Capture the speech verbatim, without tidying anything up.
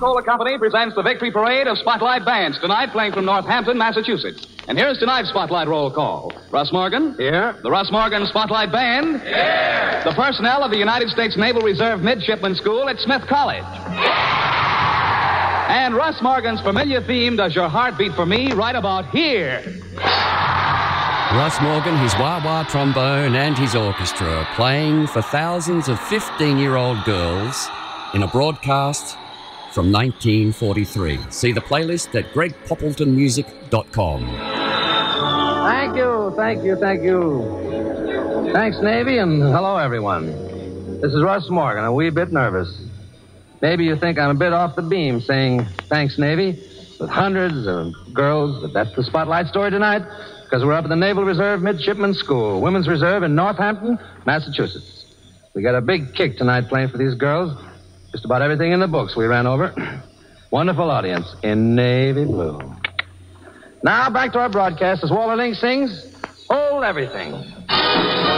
Coca-Cola Company presents the Victory Parade of Spotlight Bands, tonight playing from Northampton, Massachusetts. And here's tonight's Spotlight roll call. Russ Morgan? Here. The Russ Morgan Spotlight Band? Here. The personnel of the United States Naval Reserve Midshipman School at Smith College. And Russ Morgan's familiar theme, Does Your Heart Beat for Me, right about here. Russ Morgan, his wah-wah trombone and his orchestra playing for thousands of fifteen-year-old girls in a broadcast from nineteen forty-three. See the playlist at greg poppleton music dot com. Thank you, thank you, thank you. Thanks, Navy, and hello, everyone. This is Russ Morgan, a wee bit nervous. Maybe you think I'm a bit off the beam saying thanks, Navy, with hundreds of girls, but that's the Spotlight story tonight, because we're up at the Naval Reserve Midshipman School, Women's Reserve in Northampton, Massachusetts. We got a big kick tonight playing for these girls. Just about everything in the books we ran over. Wonderful audience in navy blue. Now back to our broadcast as Walter Link sings Hold Everything.